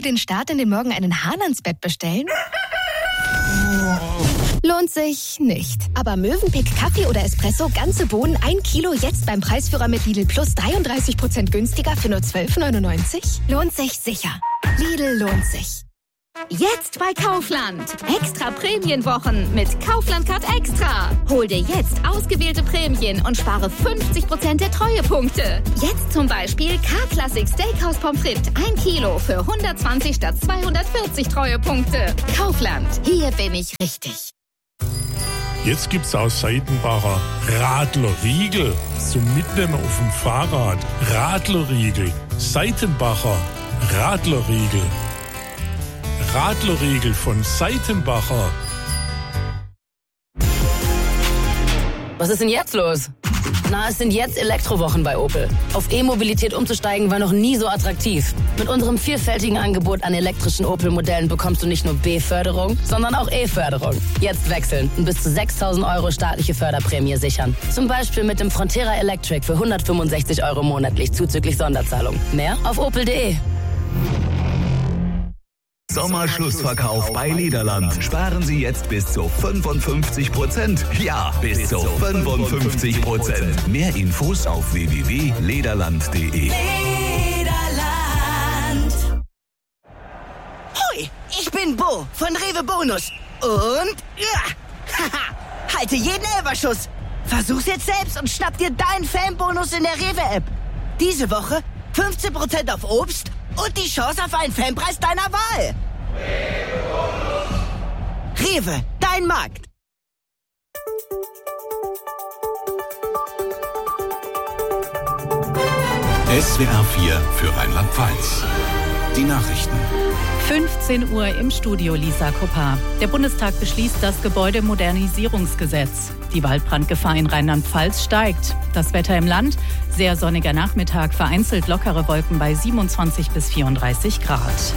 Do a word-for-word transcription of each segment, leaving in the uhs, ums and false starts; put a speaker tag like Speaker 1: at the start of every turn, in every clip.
Speaker 1: für den Start in den Morgen einen Hahn ans Bett bestellen? Lohnt sich nicht. Aber Mövenpick Kaffee oder Espresso, ganze Bohnen, ein Kilo, jetzt beim Preisführer mit Lidl Plus dreiunddreißig Prozent günstiger für nur zwölf neunundneunzig? Lohnt sich sicher. Lidl lohnt sich.
Speaker 2: Jetzt bei Kaufland. Extra Prämienwochen mit Kaufland Card Extra. Hol dir jetzt ausgewählte Prämien und spare fünfzig Prozent der Treuepunkte. Jetzt zum Beispiel K-Classic Steakhouse Pommes frites, ein Kilo für hundertzwanzig statt zweihundertvierzig Treuepunkte. Kaufland, hier bin ich richtig.
Speaker 3: Jetzt gibt's aus Seitenbacher Radlerriegel zum Mitnehmen auf dem Fahrrad. Radlerriegel, Seitenbacher Radlerriegel. Radlerriegel von Seitenbacher.
Speaker 4: Was ist denn jetzt los? Na, es sind jetzt Elektrowochen bei Opel. Auf E-Mobilität umzusteigen war noch nie so attraktiv. Mit unserem vielfältigen Angebot an elektrischen Opel-Modellen bekommst du nicht nur B-Förderung, sondern auch E-Förderung. Jetzt wechseln und bis zu sechstausend Euro staatliche Förderprämie sichern. Zum Beispiel mit dem Frontera Electric für hundertfünfundsechzig Euro monatlich zuzüglich Sonderzahlung. Mehr auf opel punkt de.
Speaker 5: Sommerschlussverkauf bei Lederland. Sparen Sie jetzt bis zu fünfundfünfzig Prozent. Ja, bis zu fünfundfünfzig Prozent. Mehr Infos auf w w w punkt lederland punkt de.
Speaker 6: Lederland. Hoi, ich bin Bo von Rewe Bonus. Und ja, haha, halte jeden Elberschuss. Versuch's jetzt selbst und schnapp dir deinen Fanbonus in der Rewe-App. Diese Woche fünfzehn Prozent auf Obst und die Chance auf einen Fanpreis deiner Wahl. Rewe, dein Markt.
Speaker 5: S W R vier für Rheinland-Pfalz. Die Nachrichten.
Speaker 7: fünfzehn Uhr im Studio Lisa Koppar. Der Bundestag beschließt das Gebäudemodernisierungsgesetz. Die Waldbrandgefahr in Rheinland-Pfalz steigt. Das Wetter im Land, sehr sonniger Nachmittag, vereinzelt lockere Wolken bei siebenundzwanzig bis vierunddreißig Grad.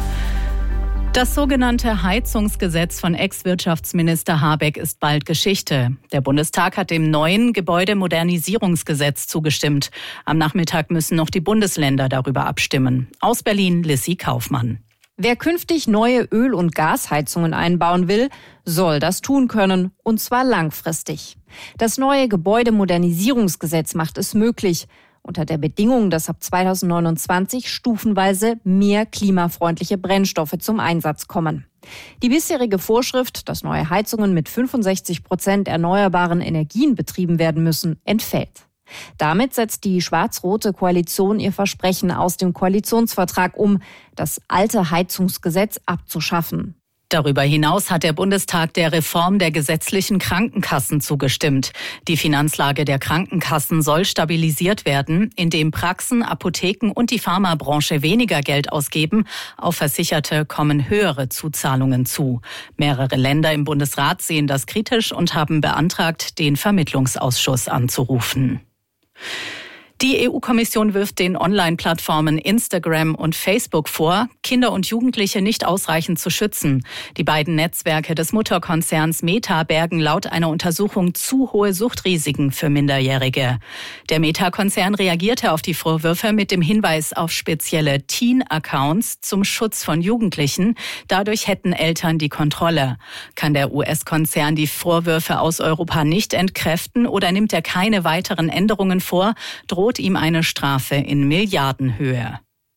Speaker 7: Das sogenannte Heizungsgesetz von Ex-Wirtschaftsminister Habeck ist bald Geschichte. Der Bundestag hat dem neuen Gebäudemodernisierungsgesetz zugestimmt. Am Nachmittag müssen noch die Bundesländer darüber abstimmen. Aus Berlin Lissy Kaufmann.
Speaker 8: Wer künftig neue Öl- und Gasheizungen einbauen will, soll das tun können, und zwar langfristig. Das neue Gebäudemodernisierungsgesetz macht es möglich, unter der Bedingung, dass ab zweitausendneunundzwanzig stufenweise mehr klimafreundliche Brennstoffe zum Einsatz kommen. Die bisherige Vorschrift, dass neue Heizungen mit fünfundsechzig Prozent erneuerbaren Energien betrieben werden müssen, entfällt. Damit setzt die schwarz-rote Koalition ihr Versprechen aus dem Koalitionsvertrag um, das alte Heizungsgesetz abzuschaffen.
Speaker 7: Darüber hinaus hat der Bundestag der Reform der gesetzlichen Krankenkassen zugestimmt. Die Finanzlage der Krankenkassen soll stabilisiert werden, indem Praxen, Apotheken und die Pharmabranche weniger Geld ausgeben. Auf Versicherte kommen höhere Zuzahlungen zu. Mehrere Länder im Bundesrat sehen das kritisch und haben beantragt, den Vermittlungsausschuss anzurufen. Die E U-Kommission wirft den Online-Plattformen Instagram und Facebook vor, Kinder und Jugendliche nicht ausreichend zu schützen. Die beiden Netzwerke des Mutterkonzerns Meta bergen laut einer Untersuchung zu hohe Suchtrisiken für Minderjährige. Der Meta-Konzern reagierte auf die Vorwürfe mit dem Hinweis auf spezielle Teen-Accounts zum Schutz von Jugendlichen. Dadurch hätten Eltern die Kontrolle. Kann der U S-Konzern die Vorwürfe aus Europa nicht entkräften oder nimmt er keine weiteren Änderungen vor, droht ihm eine Strafe in Milliardenhöhe.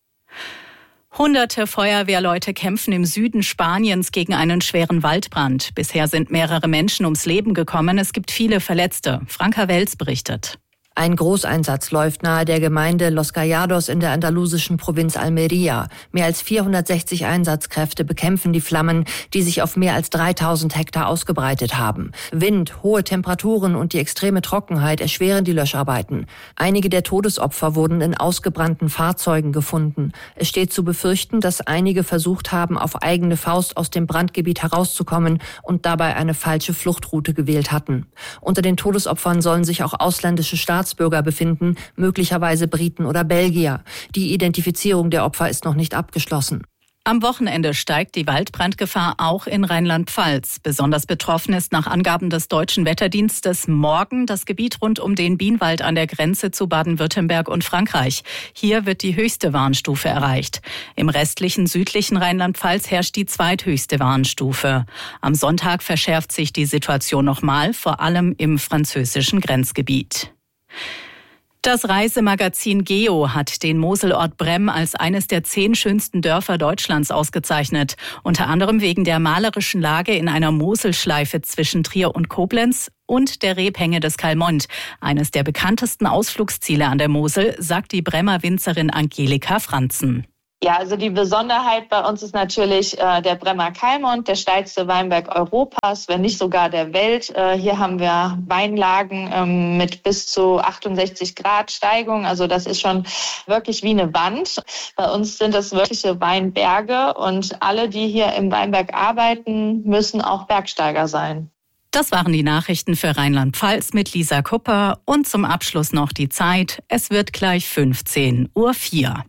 Speaker 7: Hunderte Feuerwehrleute kämpfen im Süden Spaniens gegen einen schweren Waldbrand. Bisher sind mehrere Menschen ums Leben gekommen. Es gibt viele Verletzte. Franka Welz berichtet.
Speaker 9: Ein Großeinsatz läuft nahe der Gemeinde Los Gallados in der andalusischen Provinz Almería. Mehr als vierhundertsechzig Einsatzkräfte bekämpfen die Flammen, die sich auf mehr als dreitausend Hektar ausgebreitet haben. Wind, hohe Temperaturen und die extreme Trockenheit erschweren die Löscharbeiten. Einige der Todesopfer wurden in ausgebrannten Fahrzeugen gefunden. Es steht zu befürchten, dass einige versucht haben, auf eigene Faust aus dem Brandgebiet herauszukommen und dabei eine falsche Fluchtroute gewählt hatten. Unter den Todesopfern sollen sich auch ausländische Staatsbürger befinden, möglicherweise Briten oder Belgier. Die Identifizierung der Opfer ist noch nicht abgeschlossen.
Speaker 7: Am Wochenende steigt die Waldbrandgefahr auch in Rheinland-Pfalz. Besonders betroffen ist nach Angaben des Deutschen Wetterdienstes morgen das Gebiet rund um den Bienwald an der Grenze zu Baden-Württemberg und Frankreich. Hier wird die höchste Warnstufe erreicht. Im restlichen südlichen Rheinland-Pfalz herrscht die zweithöchste Warnstufe. Am Sonntag verschärft sich die Situation nochmal, vor allem im französischen Grenzgebiet. Das Reisemagazin Geo hat den Moselort Bremm als eines der zehn schönsten Dörfer Deutschlands ausgezeichnet. Unter anderem wegen der malerischen Lage in einer Moselschleife zwischen Trier und Koblenz und der Rebhänge des Kalmont. Eines der bekanntesten Ausflugsziele an der Mosel, sagt die Bremmer Winzerin Angelika Franzen.
Speaker 10: Ja, also die Besonderheit bei uns ist natürlich äh, der Bremmer Kalmont, der steilste Weinberg Europas, wenn nicht sogar der Welt. Äh, hier haben wir Weinlagen ähm, mit bis zu achtundsechzig Grad Steigung. Also das ist schon wirklich wie eine Wand. Bei uns sind das wirkliche Weinberge und alle, die hier im Weinberg arbeiten, müssen auch Bergsteiger sein.
Speaker 7: Das waren die Nachrichten für Rheinland-Pfalz mit Lisa Kupper. Und zum Abschluss noch die Zeit. Es wird gleich fünfzehn Uhr vier.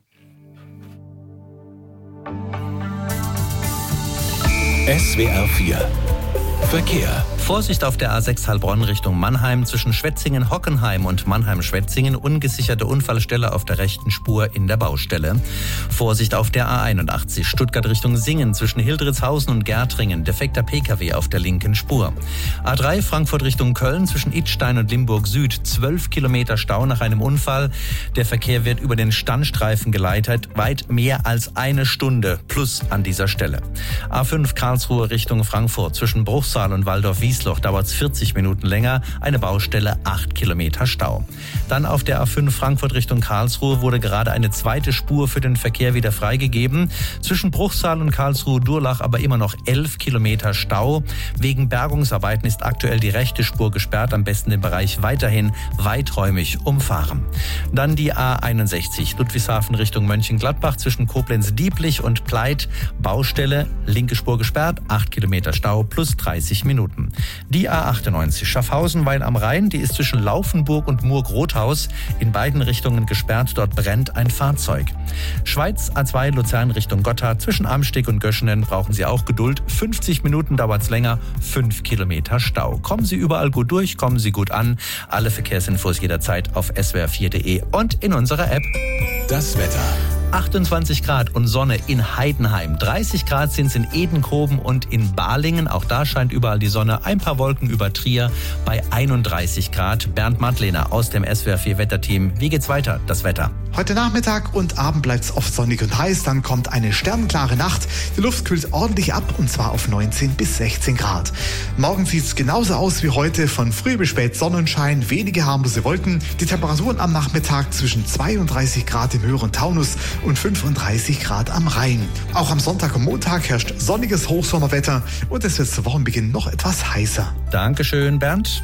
Speaker 5: S W R vier Verkehr.
Speaker 11: Vorsicht auf der A sechs Heilbronn Richtung Mannheim zwischen Schwetzingen-Hockenheim und Mannheim-Schwetzingen. Ungesicherte Unfallstelle auf der rechten Spur in der Baustelle. Vorsicht auf der A einundachtzig Stuttgart Richtung Singen zwischen Hildritzhausen und Gärtringen. Defekter P K W auf der linken Spur. A drei Frankfurt Richtung Köln zwischen Idstein und Limburg Süd. zwölf Kilometer Stau nach einem Unfall. Der Verkehr wird über den Standstreifen geleitet. Weit mehr als eine Stunde plus an dieser Stelle. A fünf Karlsruhe Richtung Frankfurt zwischen Bruchsal und Waldorf-Wiesloch dauert es vierzig Minuten länger, eine Baustelle, acht Kilometer Stau. Dann auf der A fünf Frankfurt Richtung Karlsruhe wurde gerade eine zweite Spur für den Verkehr wieder freigegeben. Zwischen Bruchsal und Karlsruhe-Durlach aber immer noch elf Kilometer Stau. Wegen Bergungsarbeiten ist aktuell die rechte Spur gesperrt, am besten den Bereich weiterhin weiträumig umfahren. Dann die A einundsechzig Ludwigshafen Richtung Mönchengladbach zwischen Koblenz-Dieblich und Pleit. Baustelle, linke Spur gesperrt, acht Kilometer Stau plus dreißig Minuten. Die A achtundneunzig Schaffhausen-Weil am Rhein, die ist zwischen Laufenburg und Murg-Rothaus in beiden Richtungen gesperrt. Dort brennt ein Fahrzeug. Schweiz A zwei Luzern Richtung Gotthard zwischen Amsteg und Göschenen brauchen Sie auch Geduld. fünfzig Minuten dauert's länger, fünf Kilometer Stau. Kommen Sie überall gut durch, kommen Sie gut an. Alle Verkehrsinfos jederzeit auf S W R vier Punkt de und in unserer App.
Speaker 5: Das Wetter.
Speaker 11: achtundzwanzig Grad und Sonne in Heidenheim. dreißig Grad sind es in Edenkoben und in Balingen. Auch da scheint überall die Sonne. Ein paar Wolken über Trier bei einunddreißig Grad. Bernd Madlener aus dem S W R vier Wetterteam. Wie geht's weiter? Das Wetter.
Speaker 12: Heute Nachmittag und Abend bleibt es oft sonnig und heiß. Dann kommt eine sternklare Nacht. Die Luft kühlt ordentlich ab und zwar auf neunzehn bis sechzehn Grad. Morgen sieht es genauso aus wie heute. Von früh bis spät Sonnenschein, wenige harmlose Wolken. Die Temperaturen am Nachmittag zwischen zweiunddreißig Grad im höheren Taunus und fünfunddreißig Grad am Rhein. Auch am Sonntag und Montag herrscht sonniges Hochsommerwetter und es wird zu Wochenbeginn noch etwas heißer.
Speaker 11: Dankeschön, Bernd.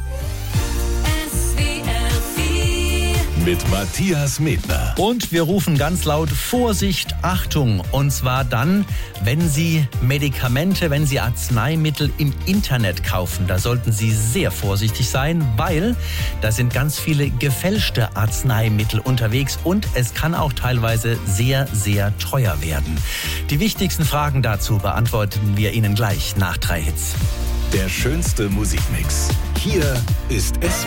Speaker 5: Mit Matthias Medner.
Speaker 11: Und wir rufen ganz laut Vorsicht, Achtung. Und zwar dann, wenn Sie Medikamente, wenn Sie Arzneimittel im Internet kaufen. Da sollten Sie sehr vorsichtig sein, weil da sind ganz viele gefälschte Arzneimittel unterwegs und es kann auch teilweise sehr, sehr teuer werden. Die wichtigsten Fragen dazu beantworten wir Ihnen gleich nach drei Hits.
Speaker 5: Der schönste Musikmix. Hier ist S W R